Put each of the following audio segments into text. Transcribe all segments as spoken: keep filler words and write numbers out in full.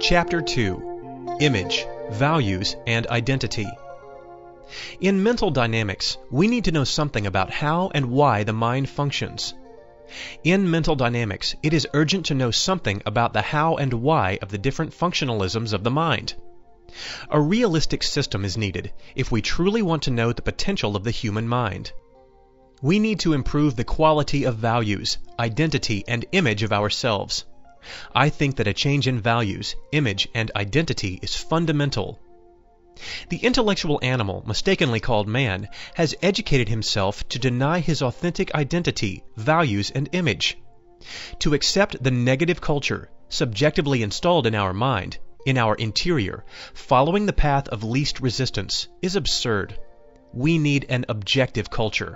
Chapter two. Image, Values, and Identity. In mental dynamics, we need to know something about how and why the mind functions. In mental dynamics, it is urgent to know something about the how and why of the different functionalisms of the mind. A realistic system is needed if we truly want to know the potential of the human mind. We need to improve the quality of values, identity, and image of ourselves. I think that a change in values, image, and identity is fundamental. The intellectual animal, mistakenly called man, has educated himself to deny his authentic identity, values, and image. To accept the negative culture, subjectively installed in our mind, in our interior, following the path of least resistance, is absurd. We need an objective culture.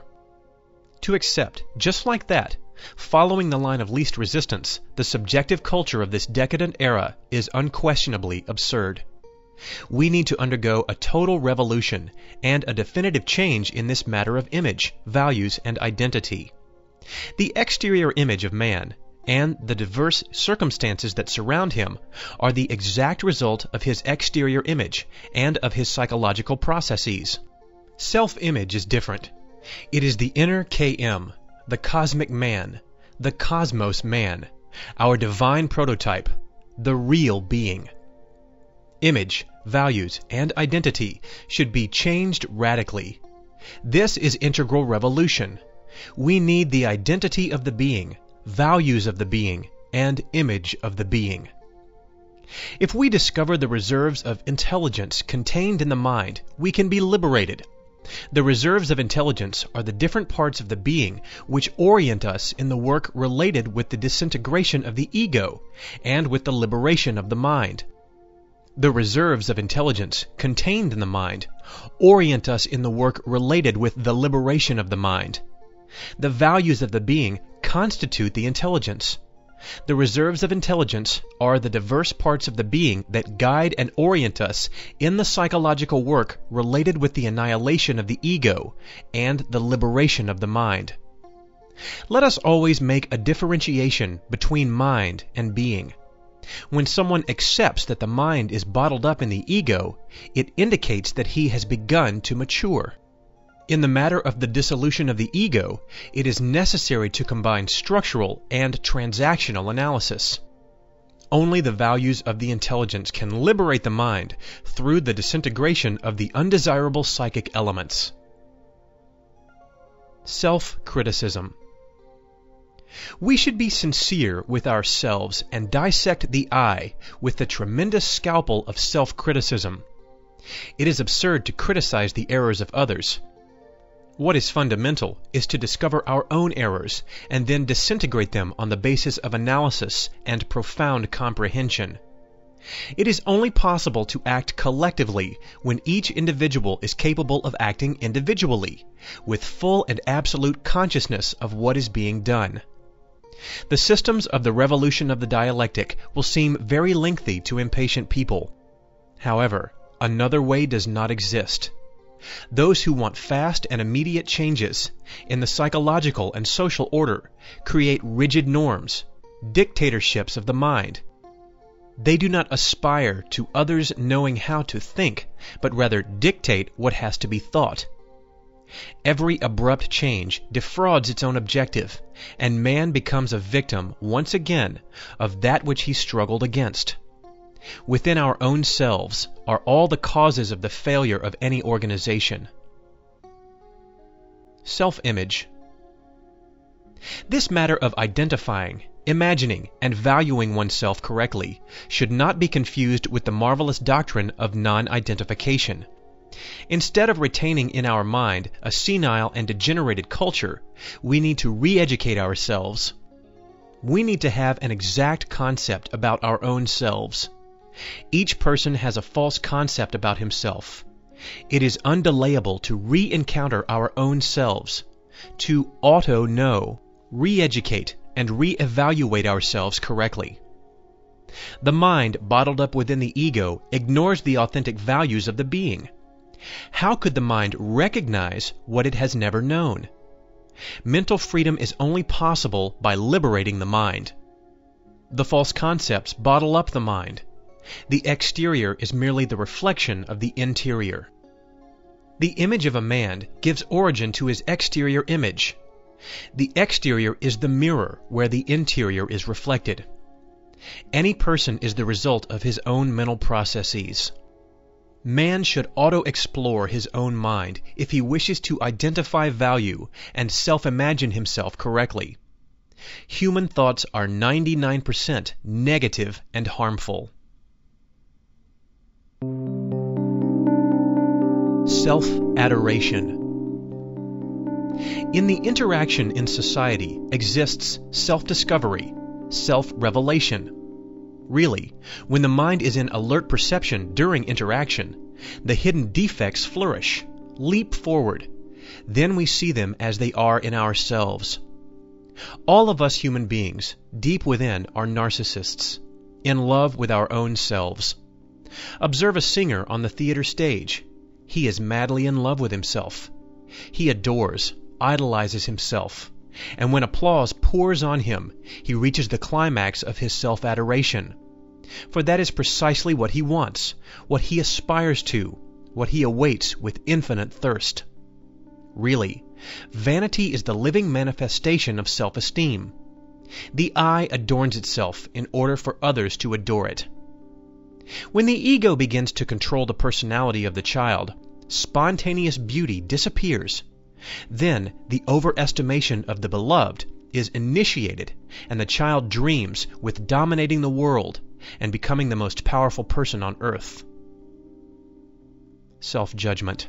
To accept, just like that, following the line of least resistance, the subjective culture of this decadent era is unquestionably absurd. We need to undergo a total revolution and a definitive change in this matter of image, values, and identity. The exterior image of man and the diverse circumstances that surround him are the exact result of his exterior image and of his psychological processes. Self-image is different. It is the inner K M, the cosmic man, the cosmos man, our divine prototype, the real being. Image, values, and identity should be changed radically. This is integral revolution. We need the identity of the being, values of the being, and image of the being. If we discover the reserves of intelligence contained in the mind, we can be liberated. The reserves of intelligence are the different parts of the being which orient us in the work related with the disintegration of the ego and with the liberation of the mind. The reserves of intelligence contained in the mind orient us in the work related with the liberation of the mind. The values of the being constitute the intelligence. The reserves of intelligence are the diverse parts of the being that guide and orient us in the psychological work related with the annihilation of the ego and the liberation of the mind. Let us always make a differentiation between mind and being. When someone accepts that the mind is bottled up in the ego, it indicates that he has begun to mature. In the matter of the dissolution of the ego, it is necessary to combine structural and transactional analysis. Only the values of the intelligence can liberate the mind through the disintegration of the undesirable psychic elements. Self-criticism. We should be sincere with ourselves and dissect the I with the tremendous scalpel of self-criticism. It is absurd to criticize the errors of others. What is fundamental is to discover our own errors and then disintegrate them on the basis of analysis and profound comprehension. It is only possible to act collectively when each individual is capable of acting individually, with full and absolute consciousness of what is being done. The systems of the revolution of the dialectic will seem very lengthy to impatient people. However, another way does not exist. Those who want fast and immediate changes in the psychological and social order create rigid norms, dictatorships of the mind. They do not aspire to others knowing how to think, but rather dictate what has to be thought. Every abrupt change defrauds its own objective, and man becomes a victim once again of that which he struggled against. Within our own selves are all the causes of the failure of any organization. Self-image. This matter of identifying, imagining, and valuing oneself correctly should not be confused with the marvelous doctrine of non-identification. Instead of retaining in our mind a senile and degenerated culture, we need to re-educate ourselves. We need to have an exact concept about our own selves. Each person has a false concept about himself. It is undelayable to re-encounter our own selves, to auto-know, re-educate, and re-evaluate ourselves correctly. The mind, bottled up within the ego, ignores the authentic values of the being. How could the mind recognize what it has never known? Mental freedom is only possible by liberating the mind. The false concepts bottle up the mind. The exterior is merely the reflection of the interior. The image of a man gives origin to his exterior image. The exterior is the mirror where the interior is reflected. Any person is the result of his own mental processes. Man should auto-explore his own mind if he wishes to identify value and self-imagine himself correctly. Human thoughts are ninety-nine percent negative and harmful. Self-adoration. In the interaction in society exists self-discovery, self-revelation. Really, when the mind is in alert perception during interaction, the hidden defects flourish, leap forward. Then we see them as they are in ourselves. All of us human beings, deep within, are narcissists, in love with our own selves. Observe a singer on the theater stage. He is madly in love with himself. He adores, idolizes himself, and when applause pours on him, he reaches the climax of his self-adoration. For that is precisely what he wants, what he aspires to, what he awaits with infinite thirst. Really, vanity is the living manifestation of self-esteem. The I adorns itself in order for others to adore it. When the ego begins to control the personality of the child, spontaneous beauty disappears. Then the overestimation of the beloved is initiated, and the child dreams with dominating the world and becoming the most powerful person on earth. Self-judgment.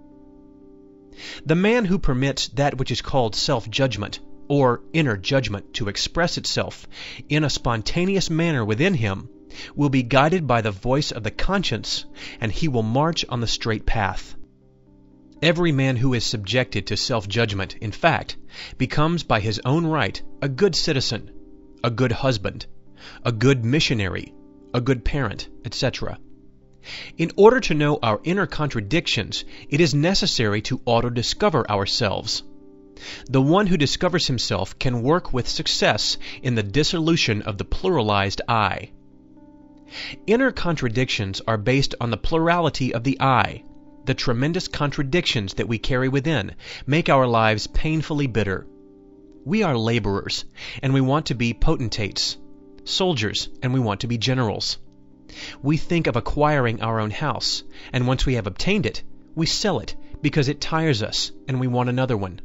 The man who permits that which is called self-judgment, or inner judgment, to express itself in a spontaneous manner within him, will be guided by the voice of the conscience, and he will march on the straight path. Every man who is subjected to self-judgment, in fact, becomes by his own right a good citizen, a good husband, a good missionary, a good parent, et cetera. In order to know our inner contradictions, it is necessary to auto-discover ourselves. The one who discovers himself can work with success in the dissolution of the pluralized I. Inner contradictions are based on the plurality of the I. The tremendous contradictions that we carry within make our lives painfully bitter. We are laborers, and we want to be potentates, soldiers, and we want to be generals. We think of acquiring our own house, and once we have obtained it, we sell it because it tires us and we want another one.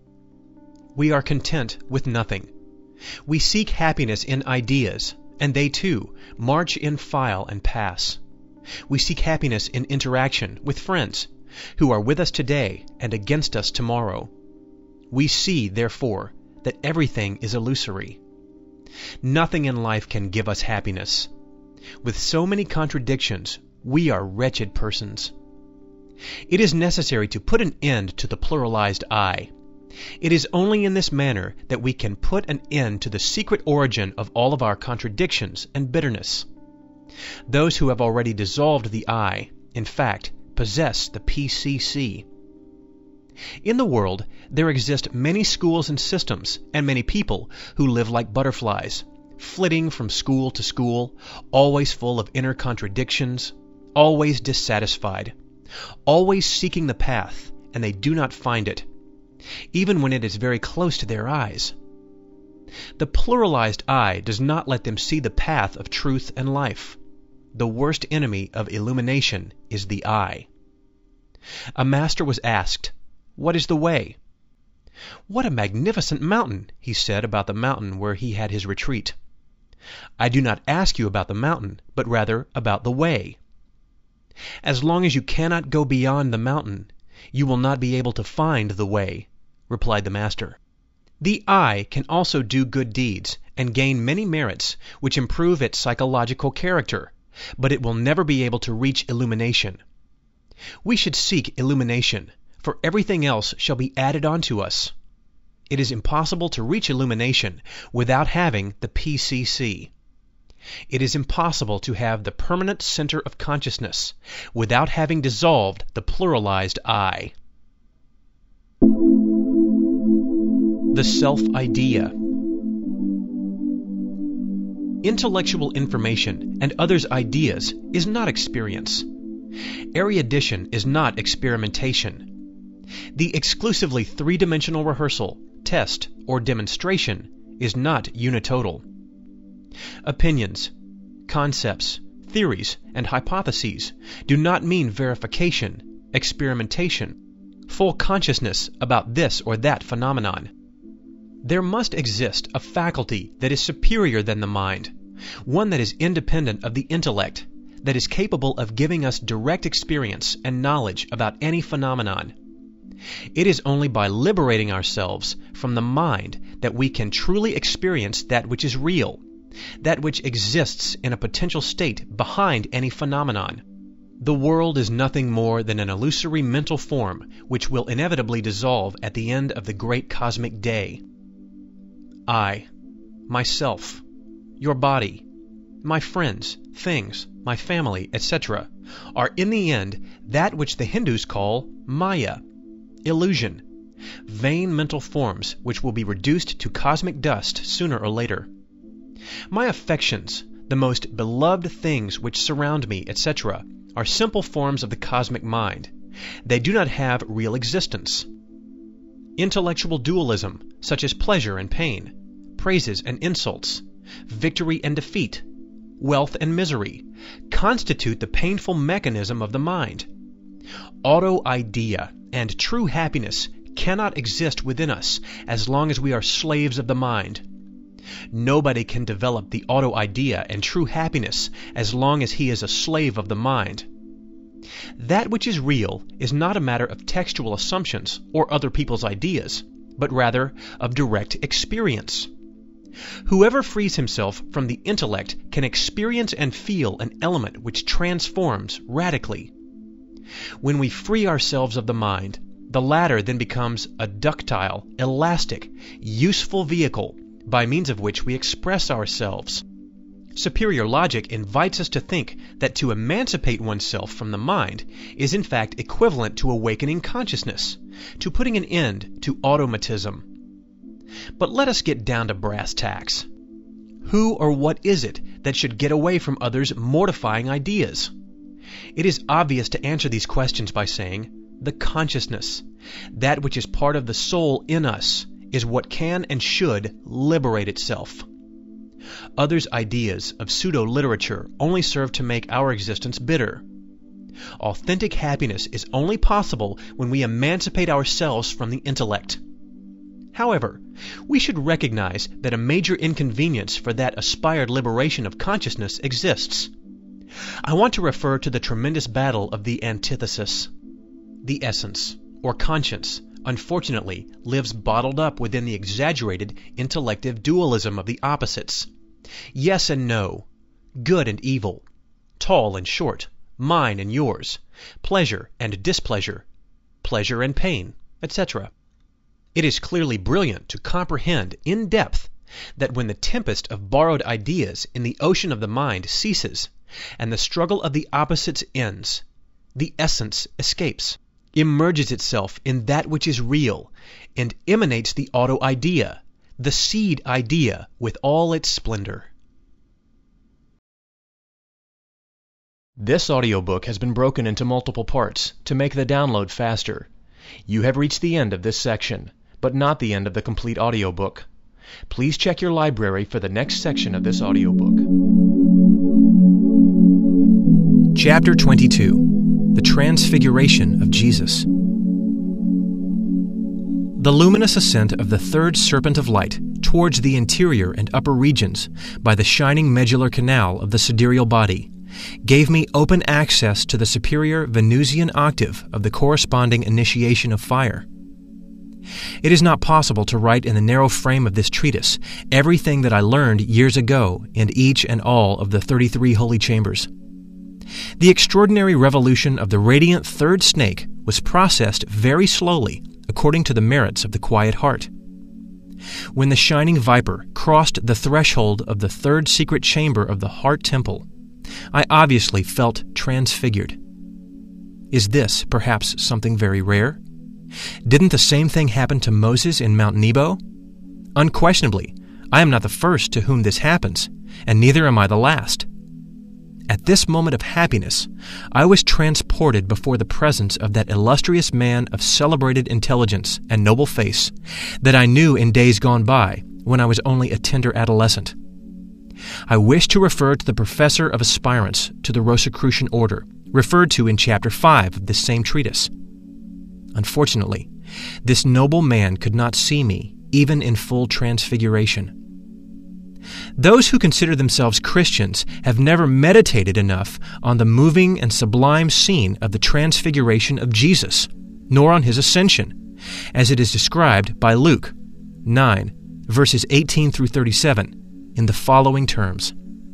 We are content with nothing. We seek happiness in ideas, and they too march in file and pass. We seek happiness in interaction with friends who are with us today and against us tomorrow. We see, therefore, that everything is illusory. Nothing in life can give us happiness. With so many contradictions, we are wretched persons. It is necessary to put an end to the pluralized I. It is only in this manner that we can put an end to the secret origin of all of our contradictions and bitterness. Those who have already dissolved the I, in fact, possess the P C C. In the world, there exist many schools and systems, and many people who live like butterflies, flitting from school to school, always full of inner contradictions, always dissatisfied, always seeking the path, and they do not find it, even when it is very close to their eyes. The pluralized I does not let them see the path of truth and life. The worst enemy of illumination is the I. A master was asked, "What is the way?" "What a magnificent mountain," he said about the mountain where he had his retreat. "I do not ask you about the mountain, but rather about the way." "As long as you cannot go beyond the mountain, you will not be able to find the way," replied the master. The I can also do good deeds and gain many merits which improve its psychological character, but it will never be able to reach illumination. We should seek illumination, for everything else shall be added on to us. It is impossible to reach illumination without having the P C C. It is impossible to have the permanent center of consciousness without having dissolved the pluralized I. The self-idea. Intellectual information and others' ideas is not experience. Erudition is not experimentation. The exclusively three-dimensional rehearsal, test, or demonstration is not unitotal. Opinions, concepts, theories, and hypotheses do not mean verification, experimentation, full consciousness about this or that phenomenon. There must exist a faculty that is superior than the mind, one that is independent of the intellect, that is capable of giving us direct experience and knowledge about any phenomenon. It is only by liberating ourselves from the mind that we can truly experience that which is real, that which exists in a potential state behind any phenomenon. The world is nothing more than an illusory mental form which will inevitably dissolve at the end of the great cosmic day. I, myself, your body, my friends, things, my family, et cetera, are in the end that which the Hindus call Maya, illusion, vain mental forms which will be reduced to cosmic dust sooner or later. My affections, the most beloved things which surround me, et cetera, are simple forms of the cosmic mind. They do not have real existence. Intellectual dualism, such as pleasure and pain, praises and insults, victory and defeat, wealth and misery, constitute the painful mechanism of the mind. Auto-idea and true happiness cannot exist within us as long as we are slaves of the mind. Nobody can develop the auto-idea and true happiness as long as he is a slave of the mind. That which is real is not a matter of textual assumptions or other people's ideas, but rather of direct experience. Whoever frees himself from the intellect can experience and feel an element which transforms radically. When we free ourselves of the mind, the latter then becomes a ductile, elastic, useful vehicle by means of which we express ourselves. Superior logic invites us to think that to emancipate oneself from the mind is in fact equivalent to awakening consciousness, to putting an end to automatism. But let us get down to brass tacks. Who or what is it that should get away from others' mortifying ideas? It is obvious to answer these questions by saying, the consciousness, that which is part of the soul in us, is what can and should liberate itself. Others' ideas of pseudo-literature only serve to make our existence bitter. Authentic happiness is only possible when we emancipate ourselves from the intellect. However, we should recognize that a major inconvenience for that aspired liberation of consciousness exists. I want to refer to the tremendous battle of the antithesis. The essence, or conscience, unfortunately, lives bottled up within the exaggerated intellective dualism of the opposites. Yes and no, good and evil, tall and short, mine and yours, pleasure and displeasure, pleasure and pain, et cetera. It is clearly brilliant to comprehend in depth that when the tempest of borrowed ideas in the ocean of the mind ceases, and the struggle of the opposites ends, the essence escapes, emerges itself in that which is real, and emanates the auto-idea, the seed idea with all its splendor. This audiobook has been broken into multiple parts to make the download faster. You have reached the end of this section, but not the end of the complete audiobook. Please check your library for the next section of this audiobook. Chapter twenty-two. The Transfiguration of Jesus. The luminous ascent of the third serpent of light towards the interior and upper regions by the shining medullary canal of the sidereal body gave me open access to the superior Venusian octave of the corresponding initiation of fire. It is not possible to write in the narrow frame of this treatise everything that I learned years ago in each and all of the thirty-three holy chambers. The extraordinary revolution of the radiant third snake was processed very slowly according to the merits of the quiet heart. When the shining viper crossed the threshold of the third secret chamber of the heart temple, I obviously felt transfigured. Is this perhaps something very rare? Didn't the same thing happen to Moses in Mount Nebo? Unquestionably, I am not the first to whom this happens, and neither am I the last. At this moment of happiness, I was transported before the presence of that illustrious man of celebrated intelligence and noble face that I knew in days gone by when I was only a tender adolescent. I wish to refer to the professor of aspirants to the Rosicrucian order, referred to in chapter five of this same treatise. Unfortunately, this noble man could not see me, even in full transfiguration. Those who consider themselves Christians have never meditated enough on the moving and sublime scene of the transfiguration of Jesus, nor on his ascension, as it is described by Luke nine, verses eighteen through thirty-seven, in the following terms.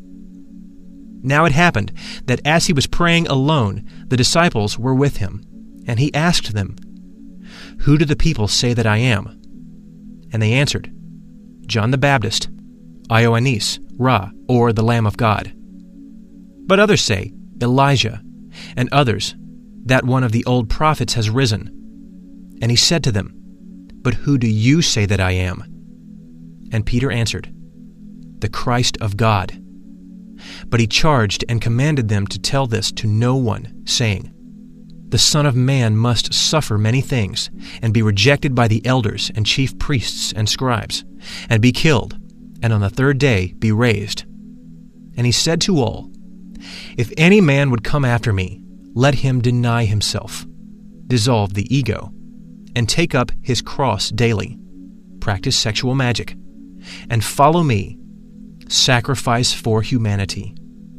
Now it happened that as he was praying alone, the disciples were with him, and he asked them, "Who do the people say that I am?" And they answered, "John the Baptist, Ioannis, Ra, or the Lamb of God. But others say, Elijah, and others, that one of the old prophets has risen." And he said to them, "But who do you say that I am?" And Peter answered, "The Christ of God." But he charged and commanded them to tell this to no one, saying, "The Son of Man must suffer many things, and be rejected by the elders and chief priests and scribes, and be killed, and on the third day be raised." And he said to all, "If any man would come after me, let him deny himself, dissolve the ego, and take up his cross daily, practice sexual magic, and follow me, sacrifice for humanity.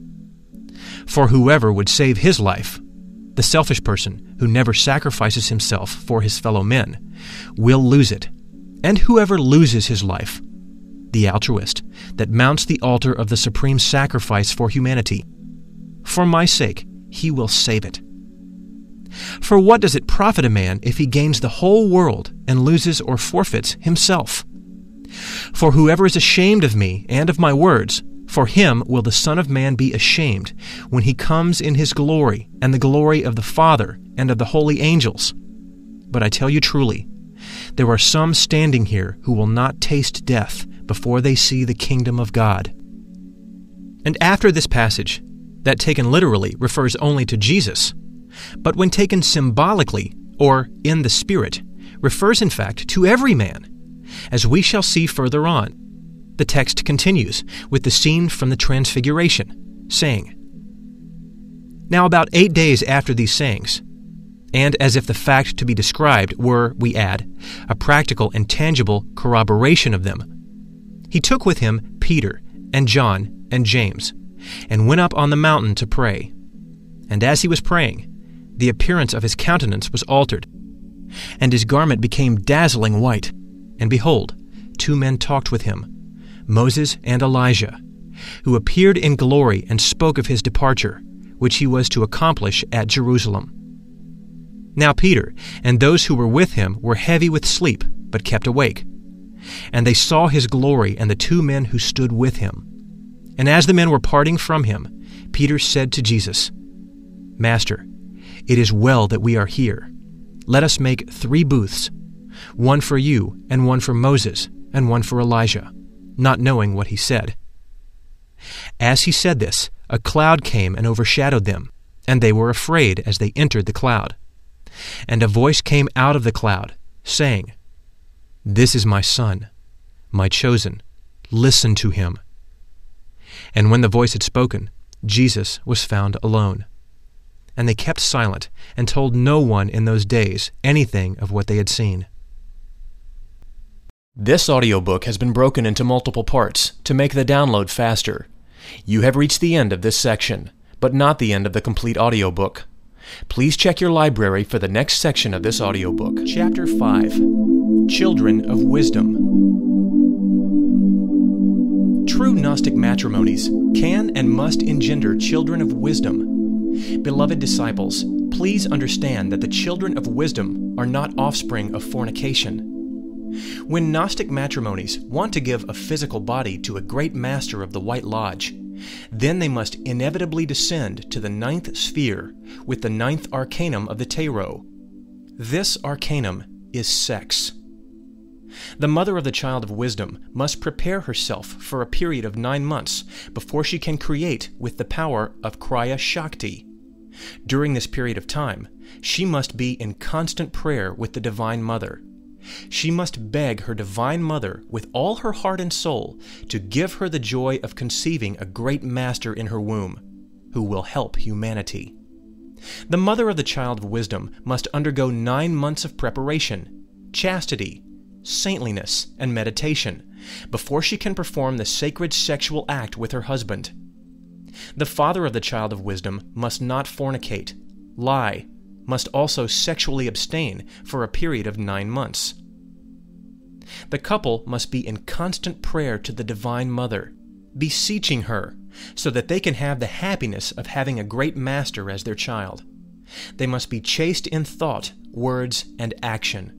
For whoever would save his life, the selfish person who never sacrifices himself for his fellow men, will lose it, and whoever loses his life, the altruist that mounts the altar of the supreme sacrifice for humanity, for my sake he will save it. For what does it profit a man if he gains the whole world and loses or forfeits himself? For whoever is ashamed of me and of my words, for him will the Son of Man be ashamed when he comes in his glory and the glory of the Father and of the holy angels. But I tell you truly, there are some standing here who will not taste death before they see the kingdom of God." And after this passage, that taken literally refers only to Jesus, but when taken symbolically, or in the Spirit, refers in fact to every man, as we shall see further on. The text continues with the scene from the Transfiguration, saying, "Now about eight days after these sayings, and as if the fact to be described were, we add, a practical and tangible corroboration of them, he took with him Peter and John and James, and went up on the mountain to pray. And as he was praying, the appearance of his countenance was altered, and his garment became dazzling white. And behold, two men talked with him, Moses and Elijah, who appeared in glory and spoke of his departure, which he was to accomplish at Jerusalem. Now Peter and those who were with him were heavy with sleep, but kept awake. And they saw his glory and the two men who stood with him. And as the men were parting from him, Peter said to Jesus, "Master, it is well that we are here. Let us make three booths, one for you, and one for Moses, and one for Elijah," not knowing what he said. As he said this, a cloud came and overshadowed them, and they were afraid as they entered the cloud. And a voice came out of the cloud, saying, "This is my Son, my chosen. Listen to him." And when the voice had spoken, Jesus was found alone. And they kept silent and told no one in those days anything of what they had seen. This audiobook has been broken into multiple parts to make the download faster. You have reached the end of this section, but not the end of the complete audiobook. Please check your library for the next section of this audiobook. Chapter five, Children of Wisdom. True Gnostic matrimonies can and must engender children of wisdom. Beloved disciples, please understand that the children of wisdom are not offspring of fornication. When Gnostic matrimonies want to give a physical body to a great master of the White Lodge, then they must inevitably descend to the ninth sphere with the ninth arcanum of the Tarot. This arcanum is sex. The mother of the child of wisdom must prepare herself for a period of nine months before she can create with the power of Kriya Shakti. During this period of time, she must be in constant prayer with the Divine Mother. She must beg her Divine Mother with all her heart and soul to give her the joy of conceiving a great master in her womb, who will help humanity. The mother of the child of wisdom must undergo nine months of preparation, chastity, saintliness, and meditation before she can perform the sacred sexual act with her husband. The father of the child of wisdom must not fornicate, lie, must also sexually abstain for a period of nine months. The couple must be in constant prayer to the Divine Mother, beseeching her, so that they can have the happiness of having a great master as their child. They must be chaste in thought, words, and action.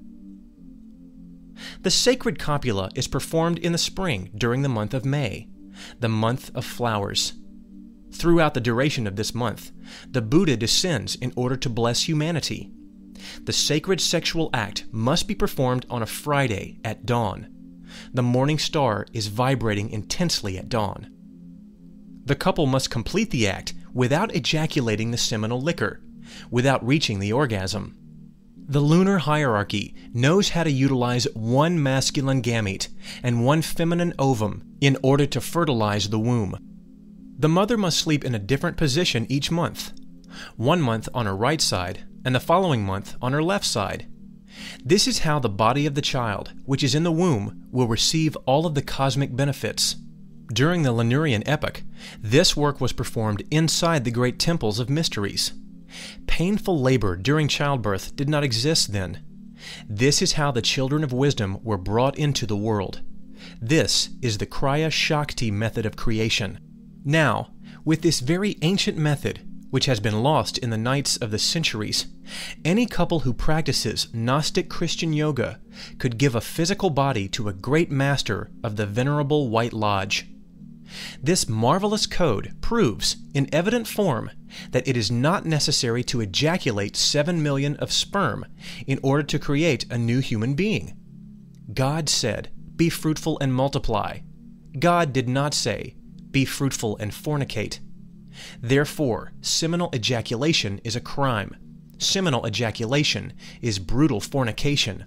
The sacred copula is performed in the spring during the month of May, the month of flowers. Throughout the duration of this month, the Buddha descends in order to bless humanity. The sacred sexual act must be performed on a Friday at dawn. The morning star is vibrating intensely at dawn. The couple must complete the act without ejaculating the seminal liquor, without reaching the orgasm. The lunar hierarchy knows how to utilize one masculine gamete and one feminine ovum in order to fertilize the womb. The mother must sleep in a different position each month, one month on her right side and the following month on her left side. This is how the body of the child, which is in the womb, will receive all of the cosmic benefits. During the Lemurian epoch, this work was performed inside the great temples of mysteries. Painful labor during childbirth did not exist then. This is how the children of wisdom were brought into the world. This is the Kriya Shakti method of creation. Now, with this very ancient method, which has been lost in the nights of the centuries, any couple who practices Gnostic Christian yoga could give a physical body to a great master of the Venerable White Lodge. This marvelous code proves, in evident form, that it is not necessary to ejaculate seven million of sperm in order to create a new human being. God said, "Be fruitful and multiply." God did not say, "Be fruitful and fornicate." Therefore, seminal ejaculation is a crime. Seminal ejaculation is brutal fornication.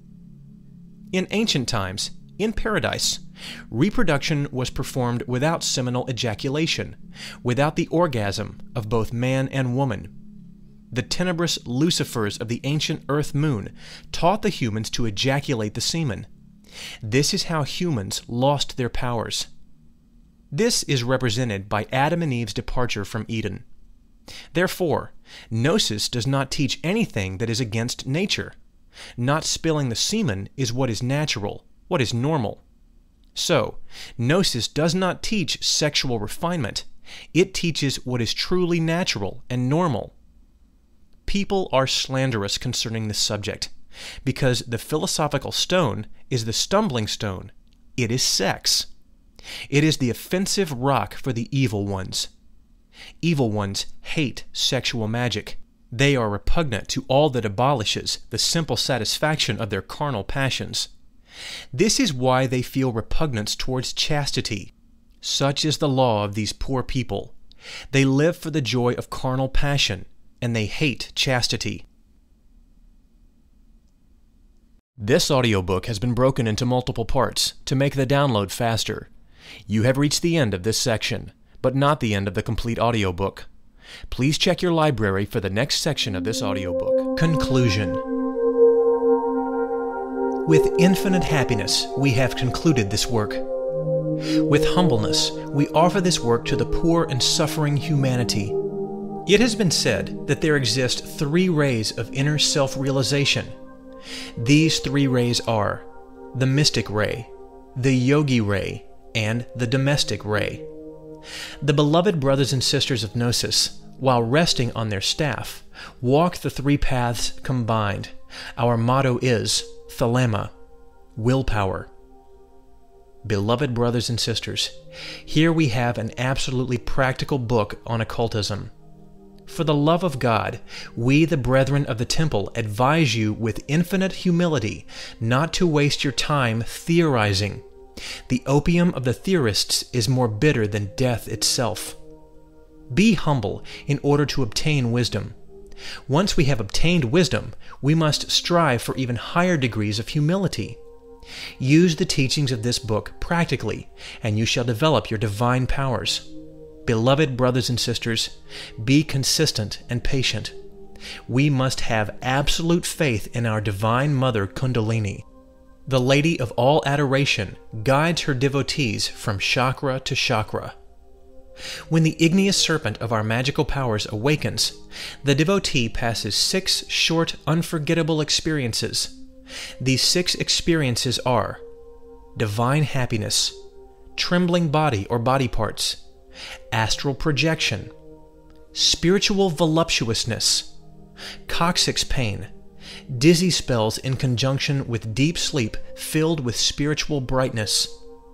In ancient times, in paradise, reproduction was performed without seminal ejaculation, without the orgasm of both man and woman. The tenebrous Lucifers of the ancient earth moon taught the humans to ejaculate the semen. This is how humans lost their powers. This is represented by Adam and Eve's departure from Eden. Therefore, Gnosis does not teach anything that is against nature. Not spilling the semen is what is natural, what is normal. So, Gnosis does not teach sexual refinement. It teaches what is truly natural and normal. People are slanderous concerning this subject, because the philosophical stone is the stumbling stone. It is sex. It is the offensive rock for the evil ones. Evil ones hate sexual magic. They are repugnant to all that abolishes the simple satisfaction of their carnal passions. This is why they feel repugnance towards chastity. Such is the law of these poor people. They live for the joy of carnal passion, and they hate chastity. This audiobook has been broken into multiple parts to make the download faster. You have reached the end of this section, but not the end of the complete audiobook. Please check your library for the next section of this audiobook. Conclusion. With infinite happiness, we have concluded this work. With humbleness, we offer this work to the poor and suffering humanity. It has been said that there exist three rays of inner self-realization. These three rays are the mystic ray, the yogi ray, and the domestic ray. The beloved brothers and sisters of Gnosis, while resting on their staff, walk the three paths combined. Our motto is Thelema, willpower. Beloved brothers and sisters, here we have an absolutely practical book on occultism. For the love of God, we, the brethren of the temple, advise you with infinite humility not to waste your time theorizing. The opium of the theorists is more bitter than death itself. Be humble in order to obtain wisdom. Once we have obtained wisdom, we must strive for even higher degrees of humility. Use the teachings of this book practically, and you shall develop your divine powers. Beloved brothers and sisters, be consistent and patient. We must have absolute faith in our Divine Mother Kundalini. The Lady of all adoration guides her devotees from chakra to chakra. When the igneous serpent of our magical powers awakens, the devotee passes six short, unforgettable experiences. These six experiences are divine happiness, trembling body or body parts, astral projection, spiritual voluptuousness, coccyx pain, dizzy spells in conjunction with deep sleep filled with spiritual brightness.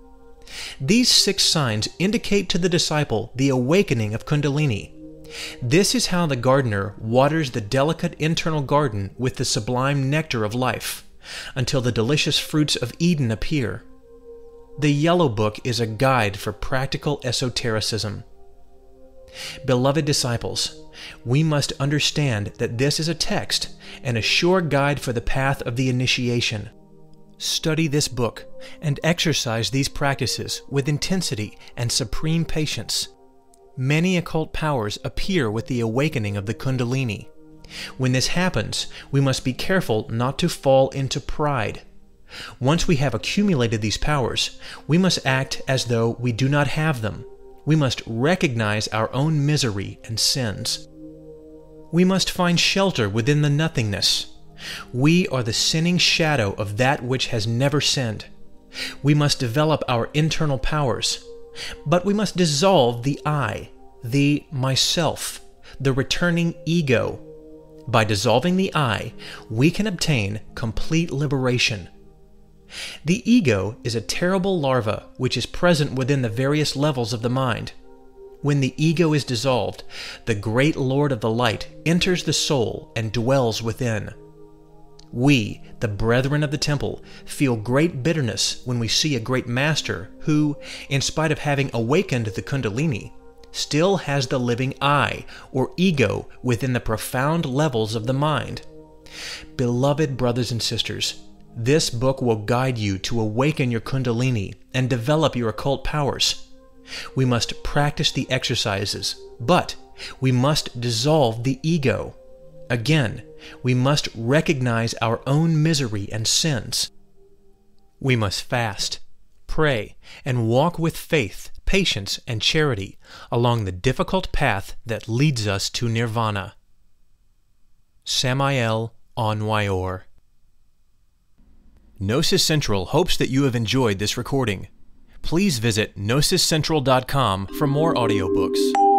These six signs indicate to the disciple the awakening of Kundalini. This is how the gardener waters the delicate internal garden with the sublime nectar of life, until the delicious fruits of Eden appear. The Yellow Book is a guide for practical esotericism. Beloved disciples, we must understand that this is a text and a sure guide for the path of the initiation. Study this book and exercise these practices with intensity and supreme patience. Many occult powers appear with the awakening of the Kundalini. When this happens, we must be careful not to fall into pride. Once we have accumulated these powers, we must act as though we do not have them. We must recognize our own misery and sins. We must find shelter within the nothingness. We are the sinning shadow of that which has never sinned. We must develop our internal powers, but we must dissolve the I, the myself, the returning ego. By dissolving the I, we can obtain complete liberation. The ego is a terrible larva which is present within the various levels of the mind. When the ego is dissolved, the great Lord of the Light enters the soul and dwells within. We, the brethren of the temple, feel great bitterness when we see a great master who, in spite of having awakened the Kundalini, still has the living I, or ego, within the profound levels of the mind. Beloved brothers and sisters, this book will guide you to awaken your Kundalini and develop your occult powers. We must practice the exercises, but we must dissolve the ego. Again, we must recognize our own misery and sins. We must fast, pray, and walk with faith, patience, and charity along the difficult path that leads us to nirvana. Samael Aun-Weor. Gnosis Central hopes that you have enjoyed this recording. Please visit gnosis central dot com for more audiobooks.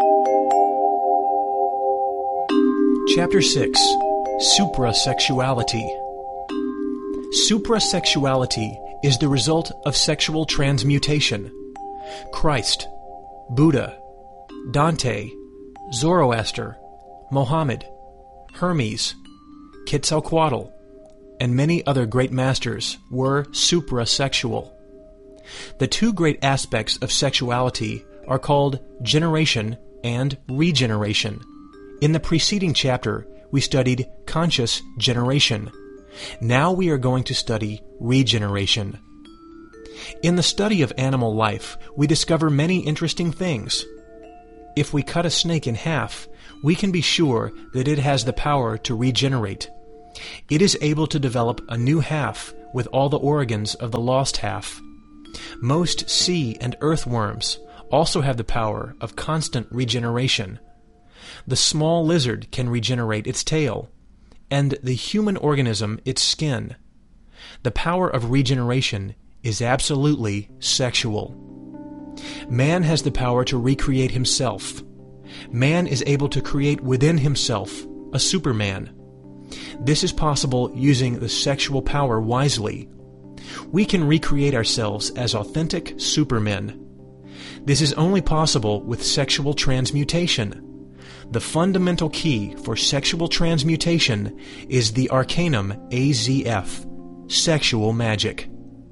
Chapter six. Suprasexuality. Suprasexuality is the result of sexual transmutation. Christ, Buddha, Dante, Zoroaster, Mohammed, Hermes, Quetzalcoatl, and many other great masters were suprasexual. The two great aspects of sexuality are called generation and regeneration. In the preceding chapter, we studied conscious generation. Now we are going to study regeneration. In the study of animal life, we discover many interesting things. If we cut a snake in half, we can be sure that it has the power to regenerate. It is able to develop a new half with all the organs of the lost half. Most sea and earthworms also have the power of constant regeneration. The small lizard can regenerate its tail, and the human organism its skin. The power of regeneration is absolutely sexual. Man has the power to recreate himself. Man is able to create within himself a Superman. This is possible using the sexual power wisely. We can recreate ourselves as authentic supermen. This is only possible with sexual transmutation. The fundamental key for sexual transmutation is the arcanum A Z F, sexual magic.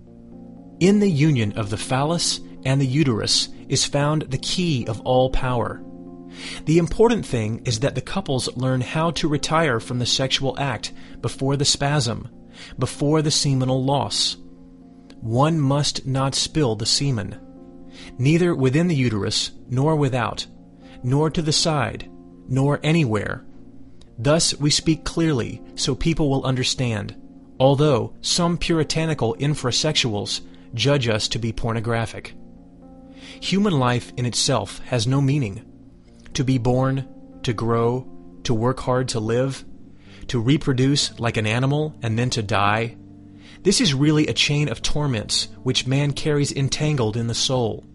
In the union of the phallus and the uterus is found the key of all power. The important thing is that the couples learn how to retire from the sexual act before the spasm, before the seminal loss. One must not spill the semen, neither within the uterus nor without, nor to the side, nor anywhere. Thus we speak clearly so people will understand, although some puritanical infrasexuals judge us to be pornographic. Human life in itself has no meaning. To be born, to grow, to work hard to live, to reproduce like an animal and then to die, this is really a chain of torments which man carries entangled in the soul.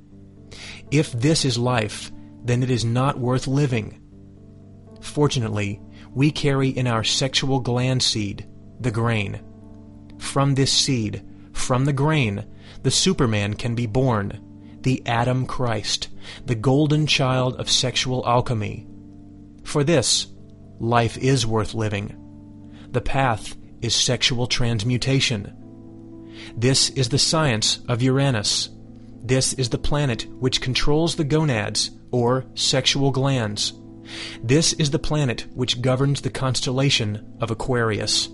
If this is life, then it is not worth living. Fortunately, we carry in our sexual gland seed, the grain. From this seed, from the grain, the Superman can be born, the Adam Christ, the golden child of sexual alchemy. For this, life is worth living. The path is sexual transmutation. This is the science of Uranus. This is the planet which controls the gonads, or sexual glands. This is the planet which governs the constellation of Aquarius.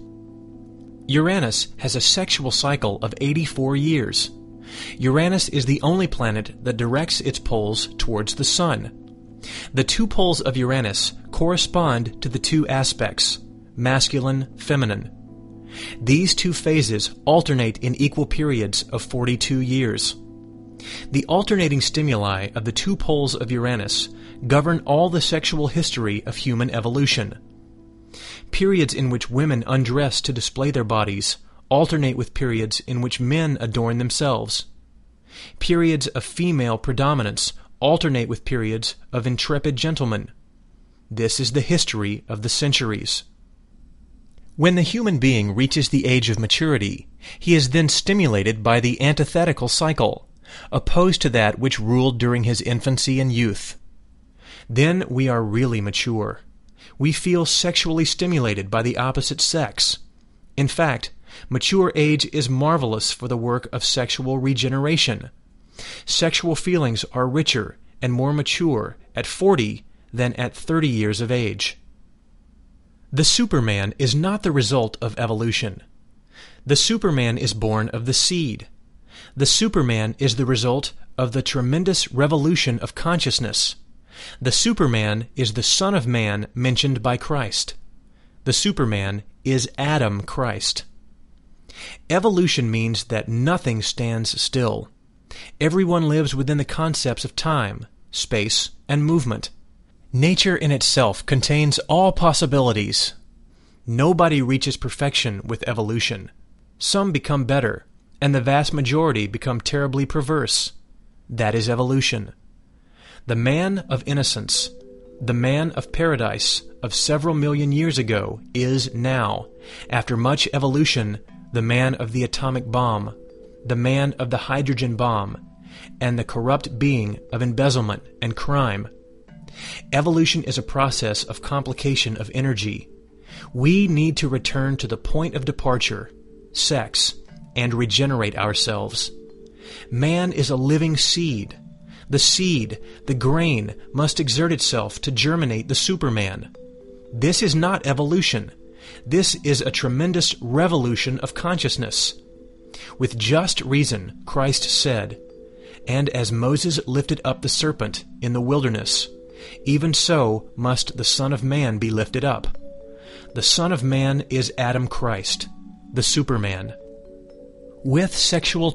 Uranus has a sexual cycle of eighty-four years. Uranus is the only planet that directs its poles towards the Sun. The two poles of Uranus correspond to the two aspects, masculine, feminine. These two phases alternate in equal periods of forty-two years. The alternating stimuli of the two poles of Uranus govern all the sexual history of human evolution. Periods in which women undress to display their bodies alternate with periods in which men adorn themselves. Periods of female predominance alternate with periods of intrepid gentlemen. This is the history of the centuries. When the human being reaches the age of maturity, he is then stimulated by the antithetical cycle, opposed to that which ruled during his infancy and youth. Then we are really mature. We feel sexually stimulated by the opposite sex. In fact, mature age is marvelous for the work of sexual regeneration. Sexual feelings are richer and more mature at forty than at thirty years of age. The Superman is not the result of evolution. The Superman is born of the seed. The Superman is the result of the tremendous revolution of consciousness. The Superman is the Son of Man mentioned by Christ. The Superman is Adam Christ. Evolution means that nothing stands still. Everyone lives within the concepts of time, space, and movement. Nature in itself contains all possibilities. Nobody reaches perfection with evolution. Some become better, and the vast majority become terribly perverse. That is evolution. The man of innocence, the man of paradise of several million years ago is now, after much evolution, the man of the atomic bomb, the man of the hydrogen bomb, and the corrupt being of embezzlement and crime. Evolution is a process of complication of energy. We need to return to the point of departure, sex, and regenerate ourselves. Man is a living seed. The seed, the grain, must exert itself to germinate the Superman. This is not evolution. This is a tremendous revolution of consciousness. With just reason, Christ said, "And as Moses lifted up the serpent in the wilderness, even so must the Son of Man be lifted up." The Son of Man is Adam Christ, the Superman. With sexual